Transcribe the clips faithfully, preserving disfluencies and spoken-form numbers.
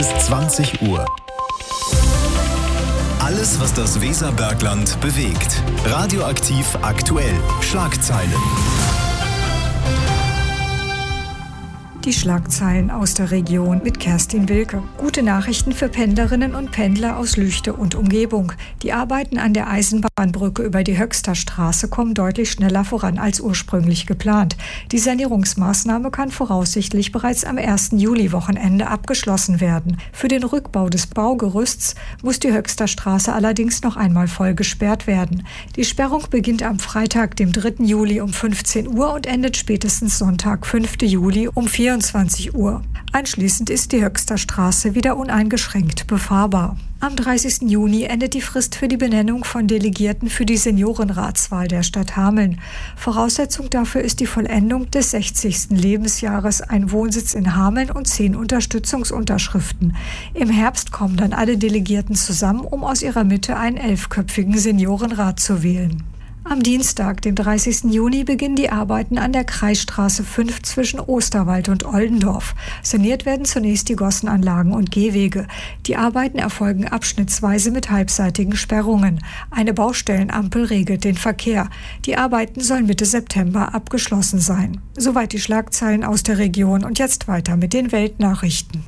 ist zwanzig Uhr. Alles, was das Weserbergland bewegt. Radioaktiv aktuell. Schlagzeilen. Die Schlagzeilen aus der Region mit Kerstin Wilke. Gute Nachrichten für Pendlerinnen und Pendler aus Lüchte und Umgebung. Die Arbeiten an der Eisenbahnbrücke über die Höxter Straße kommen deutlich schneller voran als ursprünglich geplant. Die Sanierungsmaßnahme kann voraussichtlich bereits am ersten Juli-Wochenende abgeschlossen werden. Für den Rückbau des Baugerüsts muss die Höxter Straße allerdings noch einmal voll gesperrt werden. Die Sperrung beginnt am Freitag, dem dritten Juli um fünfzehn Uhr und endet spätestens Sonntag, fünften Juli um vierundzwanzig Uhr. Anschließend ist die Höxter Straße wieder uneingeschränkt befahrbar. Am dreißigsten Juni endet die Frist für die Benennung von Delegierten für die Seniorenratswahl der Stadt Hameln. Voraussetzung dafür ist die Vollendung des sechzigsten Lebensjahres, ein Wohnsitz in Hameln und zehn Unterstützungsunterschriften. Im Herbst kommen dann alle Delegierten zusammen, um aus ihrer Mitte einen elfköpfigen Seniorenrat zu wählen. Am Dienstag, dem dreißigsten Juni, beginnen die Arbeiten an der Kreisstraße fünf zwischen Osterwald und Oldendorf. Saniert werden zunächst die Gossenanlagen und Gehwege. Die Arbeiten erfolgen abschnittsweise mit halbseitigen Sperrungen. Eine Baustellenampel regelt den Verkehr. Die Arbeiten sollen Mitte September abgeschlossen sein. Soweit die Schlagzeilen aus der Region und jetzt weiter mit den Weltnachrichten.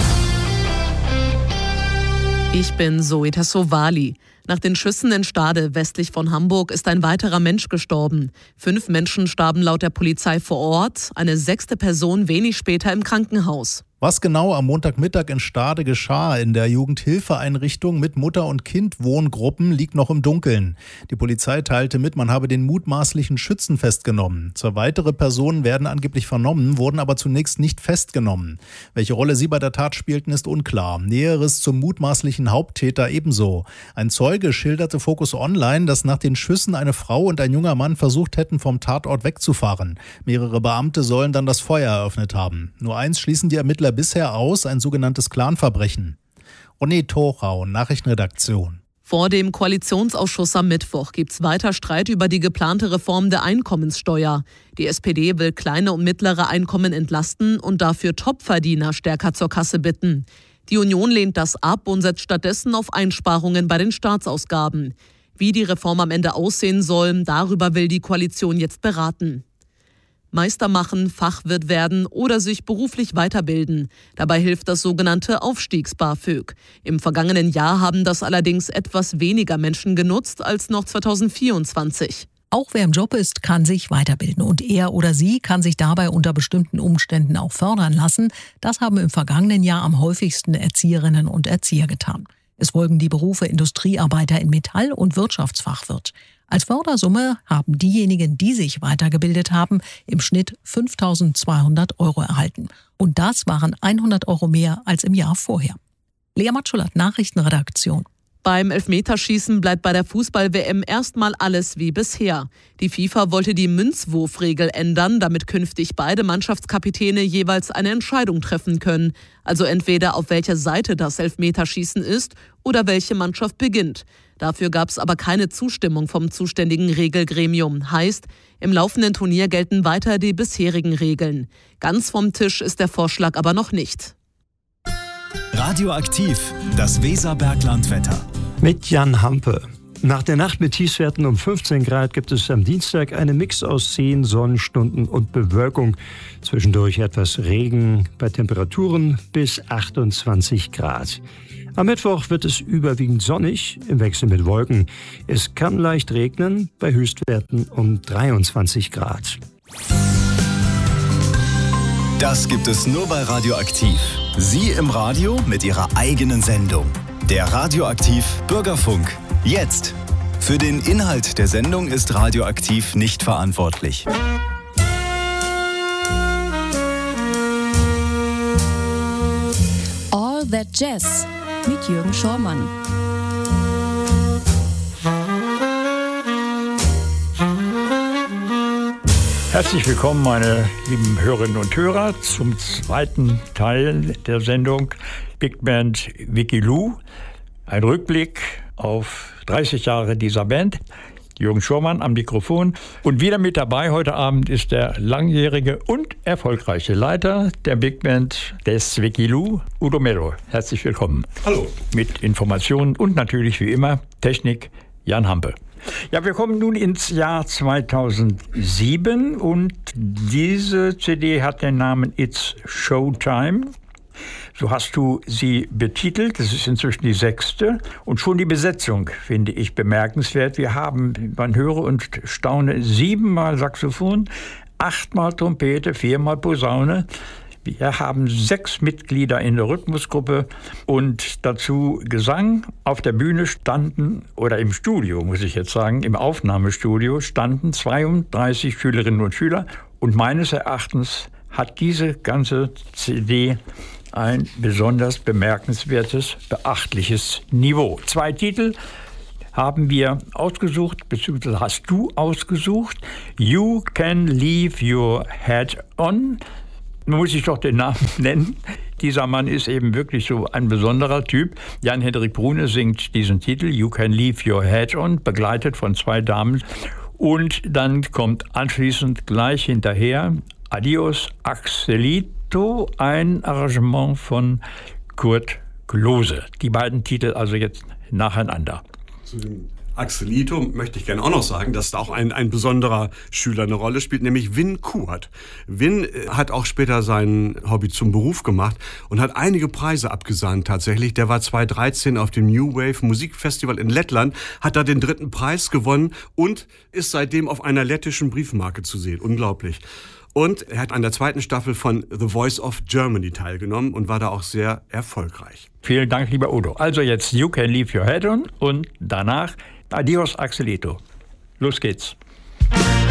Ich bin Zoe Tassovali. Nach den Schüssen in Stade westlich von Hamburg ist ein weiterer Mensch gestorben. Fünf Menschen starben laut der Polizei vor Ort, eine sechste Person wenig später im Krankenhaus. Was genau am Montagmittag in Stade geschah in der Jugendhilfeeinrichtung mit Mutter- und Kind-Wohngruppen, liegt noch im Dunkeln. Die Polizei teilte mit, man habe den mutmaßlichen Schützen festgenommen. Zwei weitere Personen werden angeblich vernommen, wurden aber zunächst nicht festgenommen. Welche Rolle sie bei der Tat spielten, ist unklar. Näheres zum mutmaßlichen Haupttäter ebenso. Ein Zeuge schilderte Focus Online, dass nach den Schüssen eine Frau und ein junger Mann versucht hätten, vom Tatort wegzufahren. Mehrere Beamte sollen dann das Feuer eröffnet haben. Nur eins schließen die Ermittler bisher aus, ein sogenanntes Clanverbrechen. René Torau, Nachrichtenredaktion. Vor dem Koalitionsausschuss am Mittwoch gibt es weiter Streit über die geplante Reform der Einkommenssteuer. Die S P D will kleine und mittlere Einkommen entlasten und dafür Topverdiener stärker zur Kasse bitten. Die Union lehnt das ab und setzt stattdessen auf Einsparungen bei den Staatsausgaben. Wie die Reform am Ende aussehen soll, darüber will die Koalition jetzt beraten. Meister machen, Fachwirt werden oder sich beruflich weiterbilden. Dabei hilft das sogenannte Aufstiegs-BAföG. Im vergangenen Jahr haben das allerdings etwas weniger Menschen genutzt als noch zweitausendvierundzwanzig. Auch wer im Job ist, kann sich weiterbilden und er oder sie kann sich dabei unter bestimmten Umständen auch fördern lassen. Das haben im vergangenen Jahr am häufigsten Erzieherinnen und Erzieher getan. Es folgen die Berufe Industriearbeiter in Metall und Wirtschaftsfachwirt. Als Fördersumme haben diejenigen, die sich weitergebildet haben, im Schnitt fünftausendzweihundert Euro erhalten. Und das waren hundert Euro mehr als im Jahr vorher. Lea Matschulat, Nachrichtenredaktion. Beim Elfmeterschießen bleibt bei der Fußball-W M erstmal alles wie bisher. Die FIFA wollte die Münzwurfregel ändern, damit künftig beide Mannschaftskapitäne jeweils eine Entscheidung treffen können. Also entweder auf welcher Seite das Elfmeterschießen ist oder welche Mannschaft beginnt. Dafür gab es aber keine Zustimmung vom zuständigen Regelgremium. Heißt, im laufenden Turnier gelten weiter die bisherigen Regeln. Ganz vom Tisch ist der Vorschlag aber noch nicht. Radioaktiv, das Weserberglandwetter. Mit Jan Hampe. Nach der Nacht mit Tiefstwerten um fünfzehn Grad gibt es am Dienstag einen Mix aus zehn Sonnenstunden und Bewölkung. Zwischendurch etwas Regen bei Temperaturen bis achtundzwanzig Grad. Am Mittwoch wird es überwiegend sonnig, im Wechsel mit Wolken. Es kann leicht regnen, bei Höchstwerten um dreiundzwanzig Grad. Das gibt es nur bei Radioaktiv. Sie im Radio mit Ihrer eigenen Sendung. Der Radioaktiv Bürgerfunk. Jetzt. Für den Inhalt der Sendung ist Radioaktiv nicht verantwortlich. All That Jazz mit Jürgen Schormann. Herzlich willkommen, meine lieben Hörerinnen und Hörer, zum zweiten Teil der Sendung Big Band Vicky Lou. Ein Rückblick auf dreißig Jahre dieser Band. Jürgen Schormann am Mikrofon. Und wieder mit dabei heute Abend ist der langjährige und erfolgreiche Leiter der Big Band des Wikilou, Udo Mello. Herzlich willkommen. Hallo. Mit Informationen und natürlich wie immer Technik, Jan Hampe. Ja, wir kommen nun ins Jahr zweitausendsieben und diese C D hat den Namen It's Showtime. So hast du sie betitelt. Das ist inzwischen die sechste. Und schon die Besetzung finde ich bemerkenswert. Wir haben, man höre und staune, siebenmal Saxophon, achtmal Trompete, viermal Posaune. Wir haben sechs Mitglieder in der Rhythmusgruppe und dazu Gesang. Auf der Bühne standen, oder im Studio, muss ich jetzt sagen, im Aufnahmestudio standen zweiunddreißig Schülerinnen und Schüler. Und meines Erachtens hat diese ganze C D ein besonders bemerkenswertes, beachtliches Niveau. Zwei Titel haben wir ausgesucht, beziehungsweise hast du ausgesucht. You Can Leave Your Head On. Nun muss ich doch den Namen nennen. Dieser Mann ist eben wirklich so ein besonderer Typ. Jan-Hendrik Brune singt diesen Titel, You Can Leave Your Head On, begleitet von zwei Damen. Und dann kommt anschließend gleich hinterher Adios Axelito, ein Arrangement von Kurt Klose. Die beiden Titel also jetzt nacheinander. Zu dem Axelito möchte ich gerne auch noch sagen, dass da auch ein, ein besonderer Schüler eine Rolle spielt, nämlich Win Kuert. Win hat auch später sein Hobby zum Beruf gemacht und hat einige Preise abgesahnt tatsächlich. Der war zweitausenddreizehn auf dem New Wave Musikfestival in Lettland, hat da den dritten Preis gewonnen und ist seitdem auf einer lettischen Briefmarke zu sehen. Unglaublich. Und er hat an der zweiten Staffel von The Voice of Germany teilgenommen und war da auch sehr erfolgreich. Vielen Dank, lieber Udo. Also jetzt You Can Leave Your Head On und danach Adios Axelito. Los geht's.